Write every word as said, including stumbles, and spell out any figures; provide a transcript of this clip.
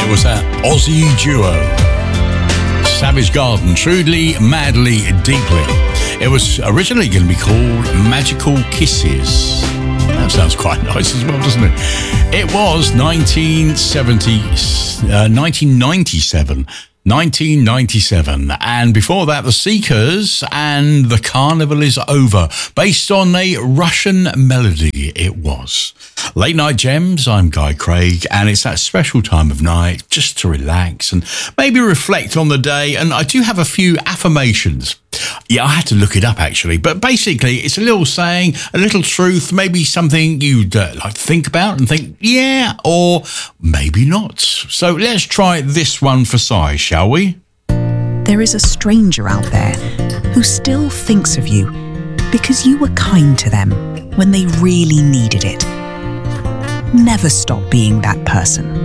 It was that Aussie duo, Savage Garden, Truly, Madly, Deeply. It was originally going to be called Magical Kisses. That sounds quite nice as well, doesn't it? It was nineteen seventy, uh, nineteen ninety-seven. nineteen ninety-seven, and before that, The Seekers and The Carnival Is Over, based on a Russian melody it was. Late Night Gems, I'm Guy Craig, and it's that special time of night just to relax and maybe reflect on the day, and I do have a few affirmations. Yeah, I had to look it up actually, but basically it's a little saying, a little truth, maybe something you'd uh, like to think about and think, yeah, or maybe not. So let's try this one for size, shall we? There is a stranger out there who still thinks of you because you were kind to them when they really needed it. Never stop being that person.